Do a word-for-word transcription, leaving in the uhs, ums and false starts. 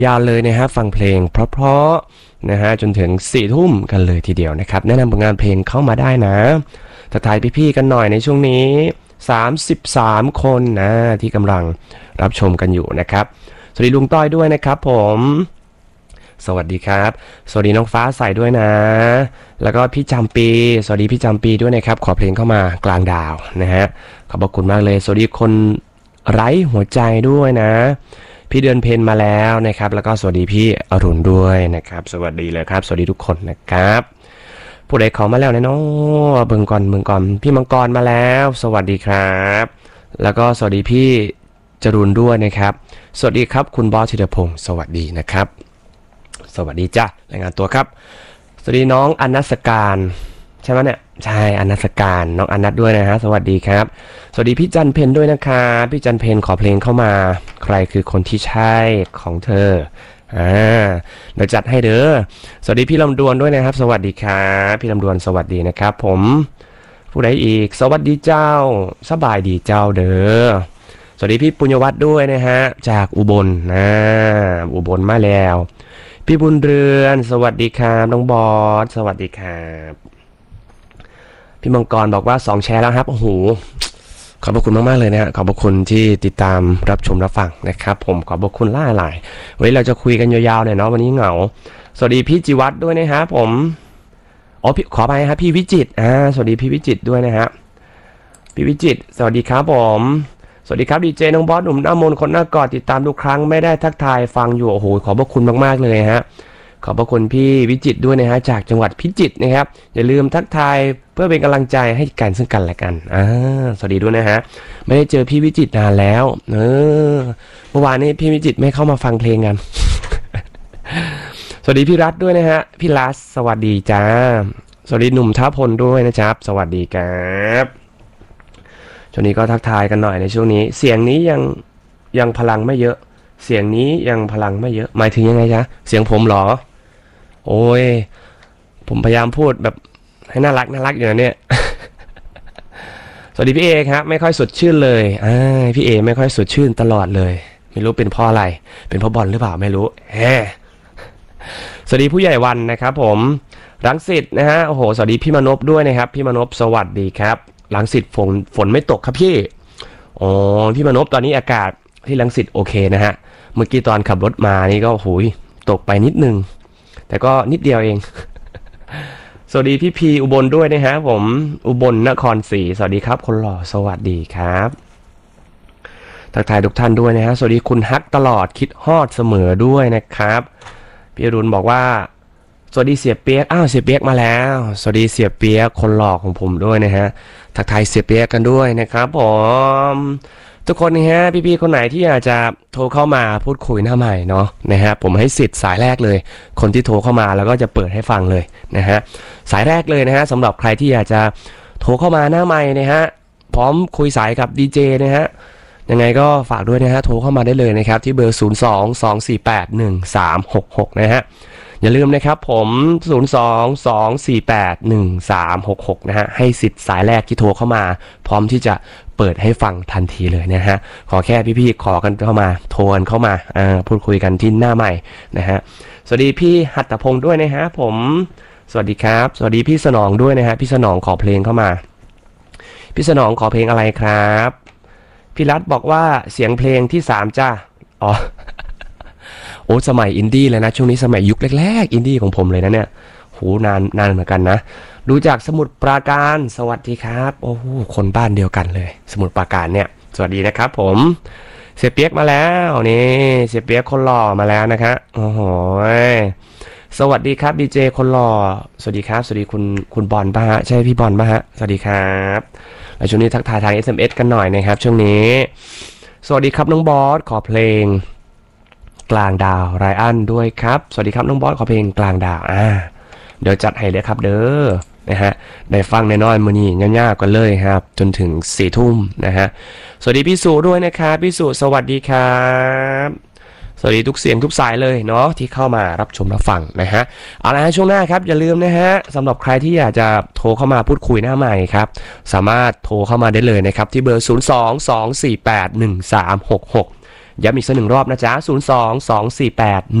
ยาวเลยนะฮะฟังเพลงเพราะๆนะฮะจนถึงสี่ทุ่มกันเลยทีเดียวนะครับแนะนำผลงานเพลงเข้ามาได้นะทักทายพี่ๆกันหน่อยในช่วงนี้สามสิบสามคนนะที่กำลังรับชมกันอยู่นะครับสวัสดีลุงต้อยด้วยนะครับผมสวัสดีครับสวัสดีน้องฟ้าใสด้วยนะแล้วก็พี่จำปีสวัสดีพี่จำปีด้วยนะครับขอเพลงเข้ามากลางดาวนะฮะขอบพระคุณมากเลยสวัสดีคนไร้หัวใจด้วยนะพี่เดือนเพนมาแล้วนะครับแล้วก็สวัสดีพี่อรุณด้วยนะครับสวัสดีเลยครับสวัสดีทุกคนนะครับผู้ใดเขามาแล้วนะเนาะเบิ่งก่อนเบิ่งก่อนพี่มังกรมาแล้วสวัสดีครับแล้วก็สวัสดีพี่จรุนด้วยนะครับสวัสดีครับคุณบอสธีรพงศ์สวัสดีนะครับสวัสดีจ้ะรายงานตัวครับสวัสดีน้องอนัสการใช่ไหมเนี่ยใช่อนัสการน้องอนัสด้วยนะฮะสวัสดีครับสวัสดีพี่จันเพนด้วยนะคะพี่จันเพนขอเพลงเข้ามาใครคือคนที่ใช่ของเธออ่าเดี๋ยวจัดให้เด้อสวัสดีพี่ลำดวนด้วยนะครับสวัสดีครับพี่ลำดวนสวัสดีนะครับผมผู้ใดอีกสวัสดีเจ้าสบายดีเจ้าเด้อสวัสดีพี่ปุญญวัฒน์ด้วยนะฮะจากอุบลนะอุบลมาแล้วพี่บุญเรือนสวัสดีครับน้องบอสสวัสดีครับพี่มังกรบอกว่าสองแชร์แล้วครับโอ้โหขอบพระคุณมากๆเลยนะฮะขอบพระคุณที่ติดตามรับชมรับฟังนะครับผมขอบพระคุณล่าหลายวันนี้เราจะคุยกันยาวๆหน่อยเนาะวันนี้เหงาสวัสดีพี่จิวัฒน์ด้วยนะฮะผมอ๋อขอไปครับพี่วิจิตรอ่าสวัสดีพี่วิจิตรด้วยนะฮะพี่วิจิตรสวัสดีครับผมสวัสดีครับดีเจน้องบอสหนุ่มหน้ามนต์คนหน้ากอดติดตามทุกครั้งไม่ได้ทักทายฟังอยู่โอ้โหขอบพระคุณมากๆเลยฮะขอบพระคุณพี่วิจิตรด้วยนะฮะจากจังหวัดพิจิตรนะครับอย่าลืมทักทายเพื่อเป็นกำลังใจให้กันซึ่งกันและกันอ่าสวัสดีด้วยนะฮะไม่ได้เจอพี่วิจิตรนานแล้วเออเมื่อวานนี้พี่วิจิตรไม่เข้ามาฟังเพลงกัน สวัสดีพี่รัฐด้วยนะฮะพี่รัฐสวัสดีจ้าสวัสดีหนุ่มท้าพลด้วยนะครับสวัสดีครับช่วงนี้ก็ทักทายกันหน่อยในช่วงนี้เสียงนี้ยังยังพลังไม่เยอะเสียงนี้ยังพลังไม่เยอะหมายถึงยังไงจ๊ะเสียงผมหรอโอ้ยผมพยายามพูดแบบให้น่ารักน่ารักอยู่นะเนี่ย สวัสดีพี่เอครับไม่ค่อยสดชื่นเลยอ่าพี่เอไม่ค่อยสดชื่นตลอดเลยไม่รู้เป็นเพราะอะไรเป็นเพราะบอลหรือเปล่าไม่รู้แฮสวัสดีผู้ใหญ่วันนะครับผมรังสิตนะฮะโอ้โหสวัสดีพี่มนพด้วยนะครับพี่มนพสวัสดีครับรังสิตฝนฝนไม่ตกครับพี่อ๋อพี่มนพตอนนี้อากาศที่รังสิตโอเคนะฮะเมื่อกี้ตอนขับรถมานี่ก็โหยตกไปนิดนึงแต่ก็นิดเดียวเอง สวัสดีพี่พีอุบลด้วยนะฮะผมอุบลนครศรีสวัสดีครับคนหล่อสวัสดีครับทักทายทุกท่านด้วยนะฮะสวัสดีคุณฮักตลอดคิดฮอดเสมอด้วยนะครับพี่อรุณบอกว่าสวัสดีเสียเปียกอ้าวเสียเปียกมาแล้วสวัสดีเสียเปียกคนหล่อของผมด้วยนะฮะทักทายเสียเปียกกันด้วยนะครับผมทุกคนนะฮะพี่ๆคนไหนที่อยากจะโทรเข้ามาพูดคุยหน้าใหม่เนาะนะฮะผมให้สิทธิ์สายแรกเลยคนที่โทรเข้ามาแล้วก็จะเปิดให้ฟังเลยนะฮะสายแรกเลยนะฮะสำหรับใครที่อยากจะโทรเข้ามาหน้าใหม่นะฮะพร้อมคุยสายกับดีเจนะฮะยังไงก็ฝากด้วยนะฮะโทรเข้ามาได้เลยนะครับที่เบอร์ศูนย์ สอง สอง สี่ แปด หนึ่ง สาม หก หกนะฮะอย่าลืมนะครับผมศูนย์ สอง สอง สี่ แปด หนึ่ง สาม หก หกนะฮะให้สิทธิ์สายแรกที่โทรเข้ามาพร้อมที่จะเปิดให้ฟังทันทีเลยนะฮะขอแค่พี่ๆขอกันเข้ามาโทรกันเข้ามาอ่าพูดคุยกันที่หน้าใหม่นะฮะสวัสดีพี่หัตถพงศ์ด้วยนะฮะผมสวัสดีครับสวัสดีพี่สนองด้วยนะฮะพี่สนองขอเพลงเข้ามาพี่สนองขอเพลงอะไรครับพี่รัฐบอกว่าเสียงเพลงที่สามจ้าอ๋อโอ้สมัยอินดี้เลยนะช่วงนี้สมัยยุคแรกๆอินดี้ของผมเลยนะเนี่ยโหนานนานเหมือนกันนะดูจากสมุทรปราการสวัสดีครับโอ้โหคนบ้านเดียวกันเลยสมุทรปราการเนี่ยสวัสดีนะครับผมเสียเปียกมาแล้วนี่เสียเปียกคนหล่อมาแล้วนะครับโอ้โหสวัสดีครับดีเจคนหล่อสวัสดีครับสวัสดีคุณคุณบอลป่ะฮะใช่พี่บอลป่ะฮะสวัสดีครับแล้วช่วงนี้ทักทายทาง เอส เอ็ม เอส กันหน่อยนะครับช่วงนี้สวัสดีครับน้องบอสขอเพลงกลางดาวไรอันด้วยครับสวัสดีครับน้องบอสขอเพลงกลางดาวอ่าเดี๋ยวจัดให้เลยครับเด้อนะฮะได้ฟังแน่นอนมื้อนี้ง่ายๆกันเลยครับจนถึงสี่ทุ่มนะฮะสวัสดีพี่สุด้วยนะครับพี่สุสวัสดีครับสวัสดีทุกเสียงทุกสายเลยเนาะที่เข้ามารับชมรับฟังนะฮะเอาละฮะช่วงหน้าครับอย่าลืมนะฮะสำหรับใครที่อยากจะโทรเข้ามาพูดคุยหน้าใหม่ครับสามารถโทรเข้ามาได้เลยนะครับที่เบอร์ศูนย์ สอง สอง สี่ แปด หนึ่ง สาม หก หกย้ำอีกสักหนึ่งรอบนะจ๊ะศูนย์ สอง สอง สี่ แปด